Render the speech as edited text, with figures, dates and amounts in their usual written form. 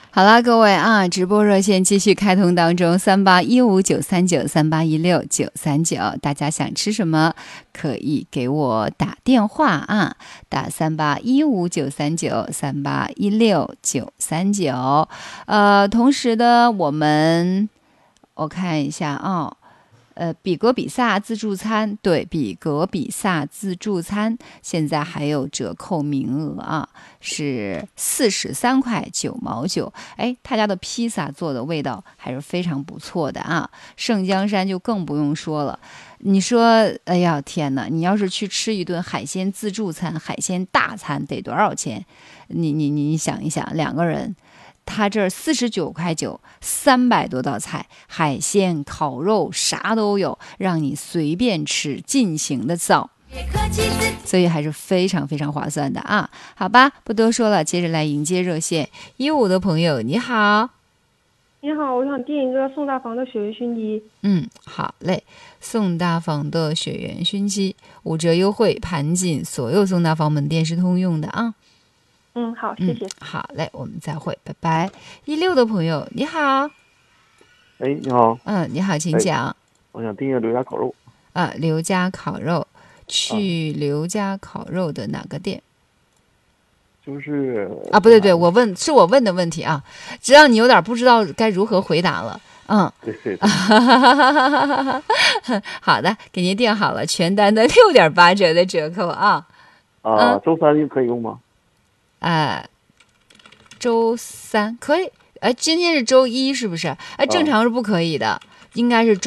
好啦，各位啊，直播热线继续开通当中，381593938939，大家想吃什么可以给我打电话啊，打381593938939。同时的我看一下啊。比格比萨自助餐，对，比格比萨自助餐现在还有折扣名额啊，是43.9毛9。哎，他家的披萨做的味道还是非常不错的啊。盛江山就更不用说了，你说，哎呀天哪，你要是去吃一顿海鲜自助餐、海鲜大餐得多少钱？你想一想，两个人。他这儿49.9，300多道菜，海鲜、烤肉啥都有，让你随便吃，尽情的造，所以还是非常非常划算的啊！好吧，不多说了，接着来迎接热线15的朋友，你好。 你好，我想订一个宋大房的雪原熏鸡。 好嘞，宋大房的雪原熏鸡5折优惠，盘锦所有宋大房门店是通用的啊。 好，谢谢。 好嘞，我们再会，拜拜。16的朋友，你好。 哎，你好。 你好，请讲。 我想订一个刘家烤肉。 刘家烤肉，去刘家烤肉的哪个店？ 就是不对，我问的问题啊，只要你有点不知道该如何回答了。 对。 好的，给您定好了，全单的6.8折的折扣啊。 周3可以用吗？ 周3可以。今天是周1是不是？正常是不可以的，应该是